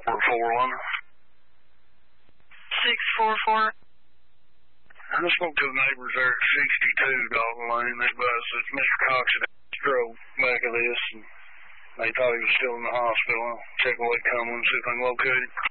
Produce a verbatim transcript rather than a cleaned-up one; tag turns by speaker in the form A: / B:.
A: four four one.
B: six four four.
A: I just spoke to the neighbors there at sixty-two Dalton Lane. They advised that Mister Cox had stroke back of this, and they thought he was still in the hospital. I'll check Lloyd Cumlin, see if I can locate him.